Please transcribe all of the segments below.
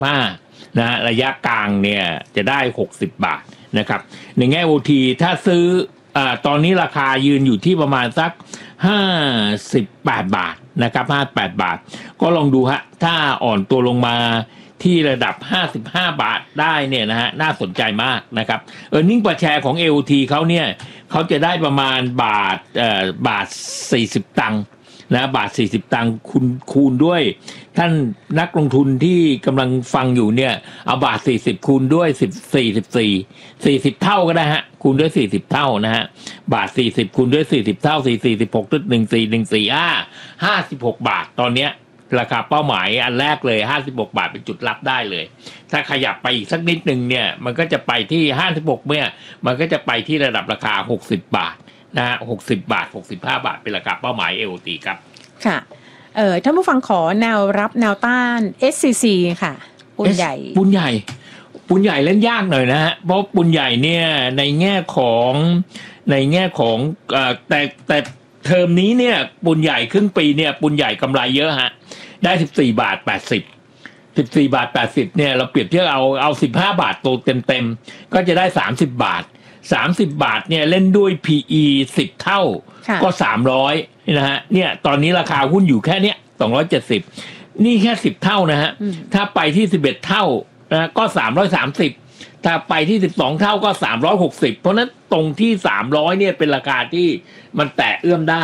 5นะระยะกลางเนี่ยจะได้60 บาทนะครับในแง่ OT ถ้าซื้อตอนนี้ราคายืนอยู่ที่ประมาณสัก58 บาทนะครับ58 บาทก็ลองดูฮะถ้าอ่อนตัวลงมาที่ระดับ55 บาทได้เนี่ยนะฮะน่าสนใจมากนะครับearning per shareของ AOT เขาเนี่ยเขาจะได้ประมาณบาท40 ตังค์นะบาท40 ตังค์คูณด้วยท่านนักลงทุนที่กำลังฟังอยู่เนี่ยเอาบาท40คูณด้วย40 เท่าก็ได้ฮะคูณด้วย40 เท่านะฮะบาท40คูณด้วย40 เท่า56.141455 บาทตอนเนี้ยราคาเป้าหมายอันแรกเลย56 บาทเป็นจุดรับได้เลยถ้าขยับไปอีกสักนิดนึงเนี่ยมันก็จะไปที่56เนี่ยมันก็จะไปที่ระดับราคา60 บาทนะฮะ60 บาท65 บาทเป็นราคาเป้าหมาย AOT ครับค่ะท่านผู้ฟังขอแนวรับแนวต้าน SCC ค่ะปูนใหญ่เล่นยากหน่อยนะฮะเพราะปูนใหญ่เนี่ยในแง่ของแต่เทอมนี้เนี่ยปูนใหญ่ครึ่งปีเนี่ยปูนใหญ่กำไรเยอะฮะได้14 บาท 80 14 บาท 80เนี่ยเราเปรียบเทียบเอา15 บาทตัวเต็มก็จะได้30 บาท30 บาทเนี่ยเล่นด้วย PE 10 เท่าก็300นะฮะเนี่ยตอนนี้ราคาหุ้นอยู่แค่เนี้ย270นี่แค่10 เท่านะฮะถ้าไปที่11 เท่านะก็330ถ้าไปที่12 เท่าก็360เพราะนั้นตรงที่300เนี่ยเป็นราคาที่มันแตะเอื้อมได้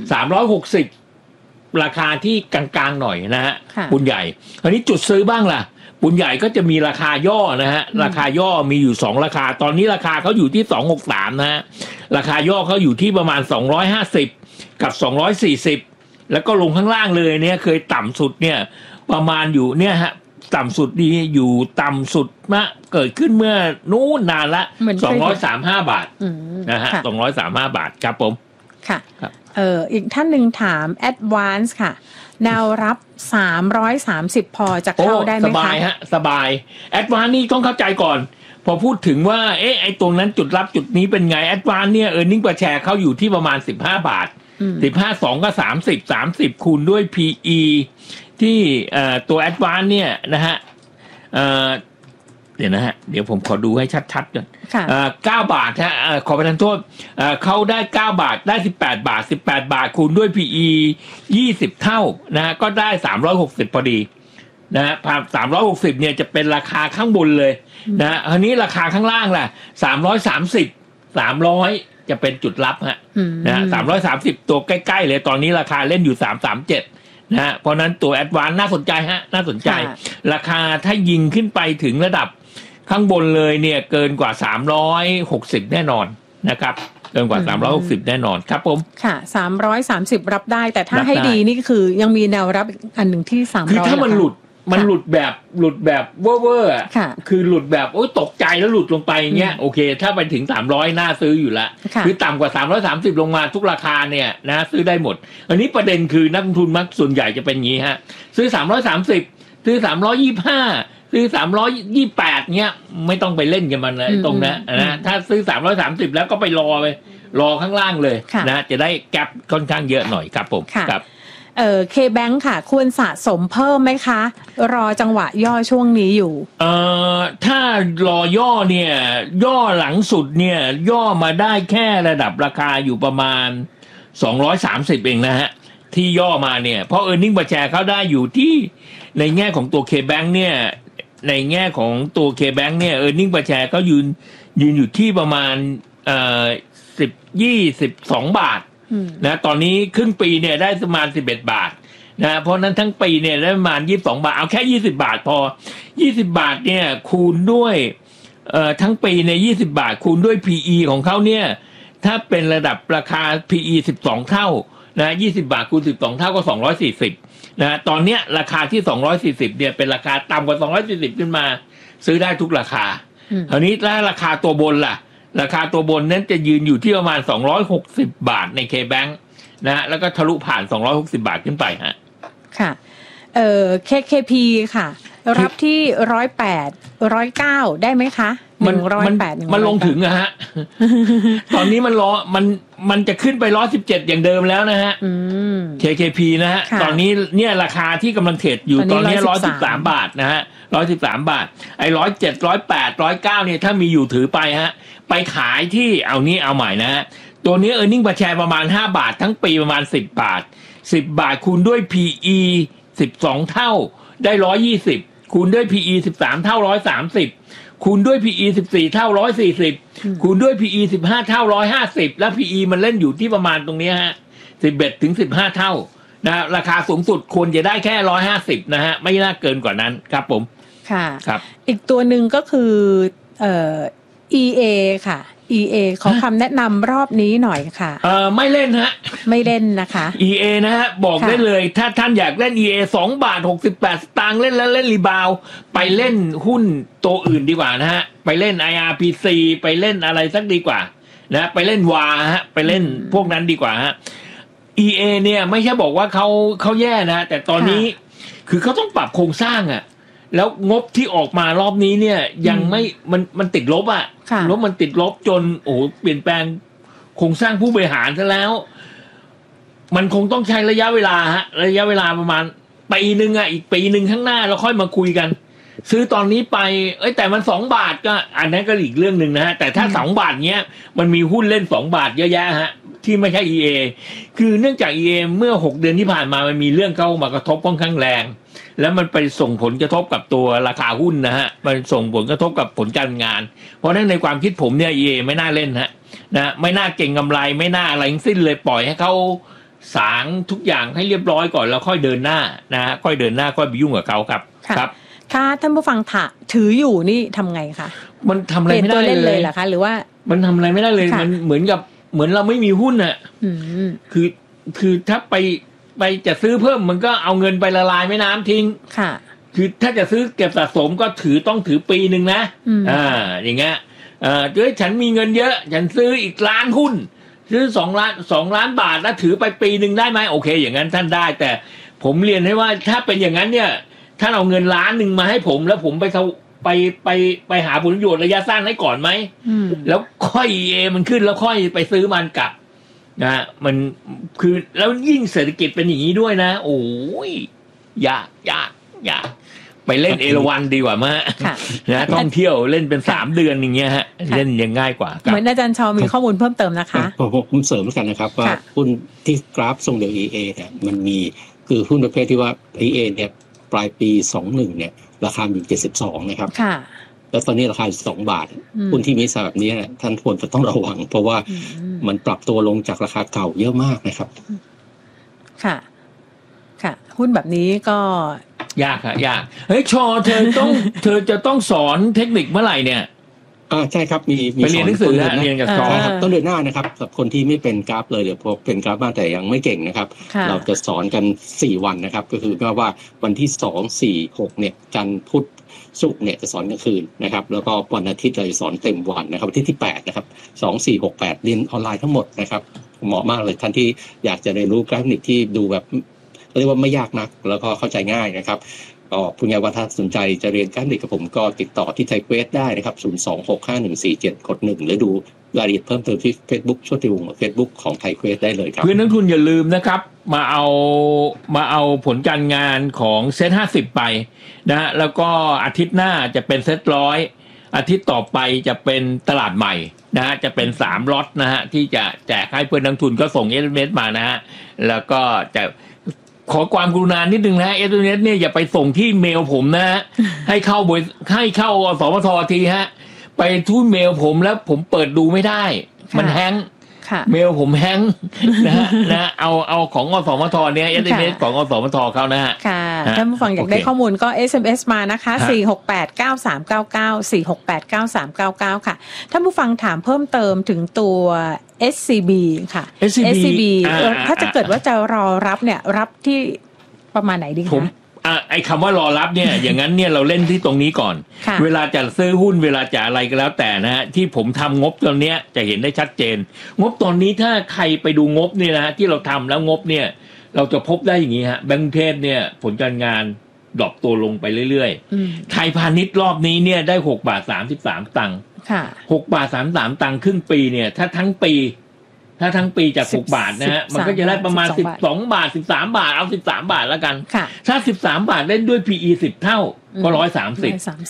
360ราคาที่กลางๆหน่อยนะฮะปูนใหญ่คราวนี้จุดซื้อบ้างล่ะปูนใหญ่ก็จะมีราคาย่อนะฮะราคาย่อมีอยู่2ราคาตอนนี้ราคาเขาอยู่ที่263นะฮะราคาย่อเขาอยู่ที่ประมาณ250กับ240แล้วก็ลงข้างล่างเลยเนี่ยเคยต่ำสุดเนี่ยประมาณอยู่เนี่ยฮะต่ำสุดดีอยู่ต่ำสุดมาเกิดขึ้นเมื่อนู้นนานละ235 บาทนะฮะ235 บาทครับผมค่ะอีกท่านหนึ่งถาม Advance ค่ะแนวรับ330พอจะเข้าได้ไหมคะสบายฮะสบาย Advance นี่ต้องเข้าใจก่อนพอพูดถึงว่าไอ้ตรงนั้นจุดรับจุดนี้เป็นไง Advance เนี่ย earning per share เขาอยู่ที่ประมาณ15 บาท15.2ก็30คูณด้วย PE ที่ตัว Advance เนี่ยนะฮะเดี๋ยวผมขอดูให้ชัดๆก่อน9 บาทฮะขอประทานโทษเขาได้9 บาทได้18 บาท18 บาทคูณด้วย PE 20 เท่านะฮะก็ได้360พอดีนะฮะ360เนี่ยจะเป็นราคาข้างบนเลยนะคราวนี้ราคาข้างล่างล่ะ300จะเป็นจุดรับฮะนะ330ตัวใกล้ๆเลยตอนนี้ราคาเล่นอยู่337นะฮะเพราะนั้นตัว Advance น่าสนใจฮะน่าสนใจราคาถ้ายิงขึ้นไปถึงระดับข้างบนเลยเนี่ยเกินกว่า360แน่นอนนะครับเกินกว่า360แน่นอนครับผมค่ะ330รับได้แต่ถ้าให้ดีนี่คือยังมีแนวรับอีกอันหนึ่งที่300 คือถ้ามันหลุดแบบเวอร์คือหลุดแบบโอ๊ยตกใจแล้วหลุดลงไปเงี้ยโอเคถ้าไปถึง300น่าซื้ออยู่ละคือต่ำกว่า330ลงมาทุกราคาเนี่ยนะซื้อได้หมดอันนี้ประเด็นคือนักลงทุนมักส่วนใหญ่จะเป็นงี้ฮะซื้อ330ซื้อ325ซื้อ328เงี้ยไม่ต้องไปเล่นกันมันเลยตรงนั้นนะถ้าซื้อ330แล้วก็ไปรอข้างล่างเลยนะจะได้แก็ปค่อนข้างเยอะหน่อยครับผมครับ K-Bank ค่ะควรสะสมเพิ่มไหมคะรอจังหวะย่อช่วงนี้อยู่ถ้ารอย่อเนี่ยย่อหลังสุดเนี่ยย่อมาได้แค่ระดับราคาอยู่ประมาณ230เองนะฮะที่ย่อมาเนี่ยเพราะ earning per share เขาได้อยู่ที่ในแง่ของตัว K-Bank เนี่ยในแง่ของตัว K-Bank เนี่ย earning per share ก็ยืนอยู่ที่ประมาณ22 บาทนะตอนนี้ครึ่งปีเนี่ยได้ประมาณ11 บาทนะเพราะนั้นทั้งปีเนี่ยได้ประมาณ22 บาทเอาแค่20 บาทพอ20 บาทเนี่ยคูณด้วยทั้งปีใน20 บาทคูณด้วย PE ของเขาเนี่ยถ้าเป็นระดับราคา PE 12 เท่านะ20 บาทคูณ12 เท่าก็240นะตอนเนี้ยราคาที่240เนี่ยเป็นราคาต่ำกว่า240ขึ้นมาซื้อได้ทุกราคาคราวนี้ถ้าราคาตัวบนล่ะราคาตัวบนนั้นจะยืนอยู่ที่ประมาณ260 บาทใน K-Bank นะแล้วก็ทะลุผ่าน260 บาทขึ้นไปฮะค่ะKKP ค่ะรับที่108 109ได้ไหมคะ108 มันลงถึงอะฮะ ตอนนี้มันจะขึ้นไป117อย่างเดมแล้วนะฮะKKP นะฮะตอนนี้เนี่ยราคาที่กำลังเทรดอยู่ตอนนี้113 บาทนะฮะ113 บาทไอ้107 108 109เนี่ยถ้ามีอยู่ถือไปฮะไปขายที่เอาใหม่นะฮะตัวนี้ earning per share ประมาณ5 บาททั้งปีประมาณ10 บาท10 บาทคูณด้วย PE 12 เท่าได้120คูณด้วย PE 13 เท่า130คูณด้วย PE 14 เท่า140คูณด้วย PE 15 เท่า150แล้ว PE มันเล่นอยู่ที่ประมาณตรงนี้ฮะ11 ถึง 15 เท่านะราคาสูงสุดควรจะได้แค่150นะฮะไม่น่าเกินกว่านั้นครับผมค่ะครับอีกตัวหนึ่งก็คือEA ค่ะ EA ขอคำแนะนำรอบนี้หน่อยค่ะไม่เล่นฮะไม่เล่นนะคะ EA นะฮะบอกได้เลยถ้าท่านอยากเล่น EA 2 บาท 68 สตางค์เล่นแล้วเล่นรีบาวไปเล่นหุ้นตัวอื่นดีกว่านะฮะไปเล่น IRPC ไปเล่นอะไรสักดีกว่านะไปเล่นวาฮะไปเล่นพวกนั้นดีกว่าฮะ EA เนี่ยไม่ใช่บอกว่าเขาแย่นะแต่ตอนนี้คือเขาต้องปรับโครงสร้างอะแล้วงบที่ออกมารอบนี้เนี่ยยังไม่มันติดลบอ่ะลบมันติดลบจนโอ้เปลี่ยนแปลงโครงสร้างผู้บริหารซะแล้วมันคงต้องใช้ระยะเวลาประมาณปีนึงอ่ะอีกปีนึงข้างหน้าเราค่อยมาคุยกันซื้อตอนนี้ไปแต่มัน2 บาทก็อันนั้นก็อีกเรื่องนึงนะฮะแต่ถ้า2 บาทเนี้ยมันมีหุ้นเล่น2 บาทเยอะแยะฮะที่ไม่ใช่ EA คือเนื่องจาก EA เมื่อ6 เดือนที่ผ่านมามันมีเรื่องเข้ามากระทบค่อนข้างแรงแล้วมันไปส่งผลกระทบกับตัวราคาหุ้นนะฮะมันส่งผลกระทบกับผลการงานเพราะฉะนั้นในความคิดผมเนี่ย EA ไม่น่าเล่นฮะนะไม่น่าเก่งกำไรไม่น่าอะไรทั้งสิ้นเลยปล่อยให้เขาสางทุกอย่างให้เรียบร้อยก่อนแล้วค่อยเดินหน้านะฮะค่อยเดินหน้าค่อยไปยุ่งกับเขาครับครับถ้าท่านผู้ฟังถืออยู่นี่ทำไงคะมันทำอะไรไม่ได้เลยเหรอคะหรือว่ามันทำอะไรไม่ได้เลยมันเหมือนเราไม่มีหุ้นอ่ะคือถ้าไปจะซื้อเพิ่มมันก็เอาเงินไปละลายแม่น้ำทิ้งค่ะคือถ้าจะซื้อเก็บสะสมก็ต้องถือปีนึงนะอย่างเงี้ยฉันมีเงินเยอะฉันซื้ออีกล้านหุ้นซื้อ2 ล้านบาทแล้วถือไปปีนึงได้ไหมโอเคอย่างนั้นท่านได้แต่ผมเรียนให้ว่าถ้าเป็นอย่างนั้นเนี่ยท่านเอาเงิน1 ล้านมาให้ผมแล้วผมไปหาผลประโยชน์ระยะสั้นให้ก่อนไหมแล้วค่อย EA มันขึ้นแล้วค่อยไปซื้อมันกลับนะมันคือแล้วยิ่งเศรษฐกิจเป็นอย่างนี้ด้วยนะโอ้ยยากไปเล่นเอราวัณดีกว่ามานะท่องเที่ยวเล่นเป็น3 เดือนอย่างเงี้ยฮะเล่นยังง่ายกว่าเหมือนอาจารย์ชอมีข้อมูลเพิ่มเติมนะคะผมเสริมกันนะครับว่าหุ้นที่กราฟทรงเดียว EA เนี่ยมันมีคือหุ้นประเภทที่ว่า EA เนี่ยปลายปี21เนี่ยราคาอยู่72นะครับแล้วตอนนี้ราคา2 บาทหุ้นที่มีแบบนี้เนี่ยท่านควรจะต้องระวังเพราะว่ามันปรับตัวลงจากราคาเก่าเยอะมากนะครับค่ะหุ้นแบบนี้ก็ยากค่ะยากเฮ้ยชอเธอจะต้องสอนเทคนิคเมื่อไหร่เนี่ยใช่ครับมีไปเรียนหนังสือเรียนกับชอครับต้องเดือนหน้านะครับสำหรับคนที่ไม่เป็นกราฟเลยเดี๋ยวพอเป็นกราฟบ้างแต่ยังไม่เก่งนะครับเราจะสอนกัน4 วันนะครับก็คือว่าวันที่2 4 6เนี่ยจันทร์พุธศุกร์เนี่ยจะสอนกลางคืนนะครับแล้วก็วันอาทิตย์เราจะสอนเต็มวันนะครับวันที่8นะครับ2 4 6 8เรียนออนไลน์ทั้งหมดนะครับเหมาะมากเลยท่านที่อยากจะเรียนรู้กราฟนิกที่ดูแบบเรียกว่าไม่ยากนักแล้วก็เข้าใจง่ายนะครับก็ผู้ใหญ่ว่าถ้าสนใจจะเรียนกราฟนิกกับผมก็ติดต่อที่ไทยเควสได้นะครับ0265147-1หรือดูรายละเอียดเพิ่มเติมที่ Facebook โชติวงศ์ Facebook ของไทยเควสได้เลยครับเพื่อนนักทุนอย่าลืมนะครับมาเอาผลการงานของเซ็ต50ไปนะแล้วก็อาทิตย์หน้าจะเป็นเซ็ต100อาทิตย์ต่อไปจะเป็นตลาดใหม่นะฮะจะเป็น3 ล็อตนะฮะที่จะแจกให้เพื่อนนักทุนก็ส่ง SMS มานะฮะแล้วก็จะขอความกรุณานิดนึงนะ SMS เนี่ยอย่าไปส่งที่เมลผมนะฮะให้เข้าสมททีฮะไปทุ่นเมลผมแล้วผมเปิดดูไม่ได้มันแฮงเมลผมแฮงนะเอาของอสมทเนี่ย SMS ของอสมทเขานะฮะค่ะท่านผู้ฟังอยากได้ข้อมูลก็ SMS มานะคะ4689399 4689399ค่ะท่านผู้ฟังถามเพิ่มเติมถึงตัว SCB ค่ะ SCB ถ้าจะเกิดว่าจะรอรับเนี่ยรับที่ประมาณไหนดีคะไอ้คำว่ารอรับเนี่ย อย่างนั้นเนี่ยเราเล่นที่ตรงนี้ก่อนเวลาจะซื้อหุ้นเวลาจะอะไรก็แล้วแต่นะฮะที่ผมทำงบตอนเนี้ยจะเห็นได้ชัดเจนงบตอนนี้ถ้าใครไปดูงบเนี่ยนะที่เราทำแล้วงบเนี่ยเราจะพบได้อย่างนี้ฮะแบงก์เทพเนี่ยผลการงานดรอปตัวลงไปเรื่อยๆไทยพาณิชย์รอบนี้เนี่ยได้6 บาท 33 ตังค์6 บาท 33 ตังค์ครึ่งปีเนี่ยถ้าทั้งปีจาก6 บาทนะฮะมันก็จะได้ประมาณ12 บาท 13 บาทเอา13 บาทแล้วกันถ้า13 บาทเล่นด้วย PE 10 เท่าก็130